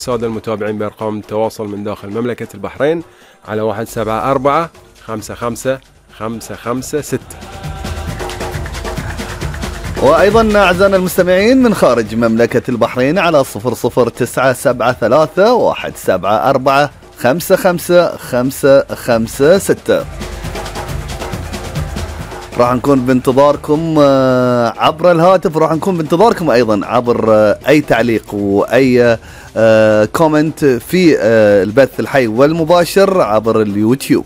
السادة المتابعين بأرقام التواصل من داخل مملكة البحرين على 174 55 556. وأيضا أعزائنا المستمعين من خارج مملكة البحرين على 00973 174 55 556. راح نكون بانتظاركم عبر الهاتف، راح نكون بانتظاركم أيضا عبر أي تعليق وأي كومنت في البث الحي والمباشر عبر اليوتيوب.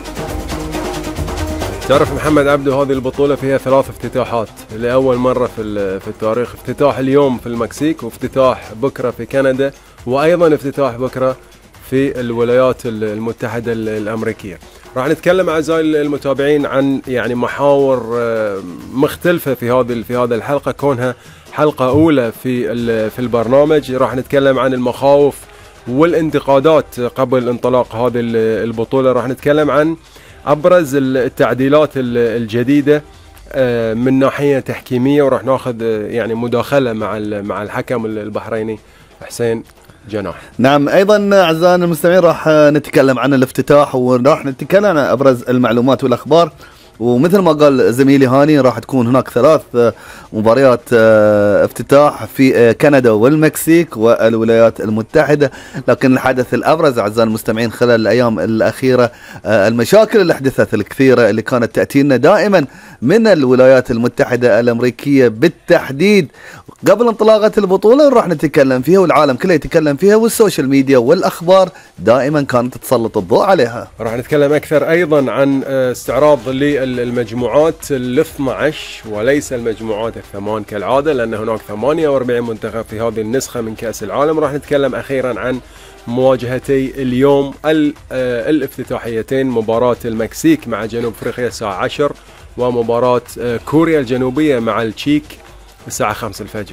تعرف محمد عبدو هذه البطولة فيها 3 افتتاحات لأول مرة في التاريخ، افتتاح اليوم في المكسيك، وافتتاح بكرة في كندا، وأيضا افتتاح بكرة في الولايات المتحدة الأمريكية. راح نتكلم أعزائي المتابعين عن يعني محاور مختلفة في هذه الحلقة، كونها حلقة أولى في البرنامج. راح نتكلم عن المخاوف والانتقادات قبل انطلاق هذه البطولة. راح نتكلم عن أبرز التعديلات الجديدة من ناحية تحكيمية، وراح ناخذ يعني مداخلة مع الحكم البحريني حسين جناح. نعم، ايضا اعزائنا المستمعين راح نتكلم عن الافتتاح، وراح نتكلم عن ابرز المعلومات والاخبار. ومثل ما قال زميلي هاني راح تكون هناك 3 مباريات افتتاح في كندا والمكسيك والولايات المتحدة. لكن الحدث الأبرز أعزائي المستمعين خلال الأيام الأخيرة المشاكل اللي حدثت الكثيرة اللي كانت تأتينا دائما من الولايات المتحدة الأمريكية بالتحديد قبل انطلاقة البطولة، راح نتكلم فيها والعالم كله يتكلم فيها، والسوشيال ميديا والأخبار دائما كانت تسلط الضوء عليها. راح نتكلم أكثر أيضا عن استعراض للمجموعات 12 وليس المجموعات 8 كالعادة، لأن هناك 48 منتخب في هذه النسخة من كأس العالم. راح نتكلم أخيرا عن مواجهتي اليوم الافتتاحيتين، مباراة المكسيك مع جنوب أفريقيا الساعة 10، ومباراة كوريا الجنوبية مع التشيك الساعة 5 الفجر.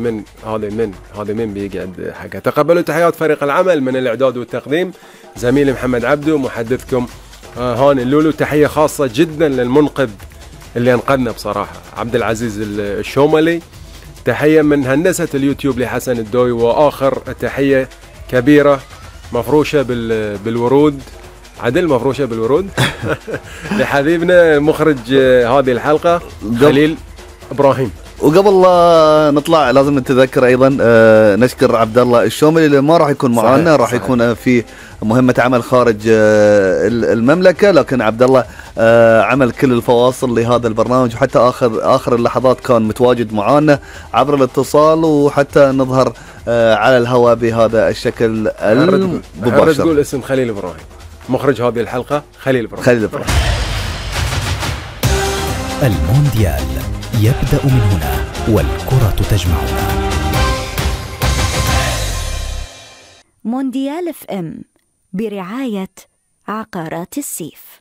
هذا من بيقعد حقه. تقبلوا تحيات فريق العمل من الإعداد والتقديم، زميلي محمد عبدو، محدثكم هاني اللولو. تحية خاصة جدا للمنقذ اللي انقذنا بصراحة، عبد العزيز الشوملي. تحية من هندسة اليوتيوب لحسن الدوي، وآخر تحية كبيرة مفروشة بالورود، عدل مفروشة بالورود لحبيبنا مخرج هذه الحلقة خليل إبراهيم. وقبل لا نطلع لازم نتذكر ايضا نشكر عبد الله الشوملي اللي ما راح يكون معنا، راح يكون في مهمة عمل خارج المملكة، لكن عبد الله عمل كل الفواصل لهذا البرنامج، وحتى اخر اللحظات كان متواجد معنا عبر الاتصال، وحتى نظهر على الهواء بهذا الشكل المباشر. تقول اسم خليل إبراهيم، مخرج هذه الحلقة خليل إبراهيم. المونديال يبدأ من هنا والكرة تجمعنا. مونديال FM برعاية عقارات السيف.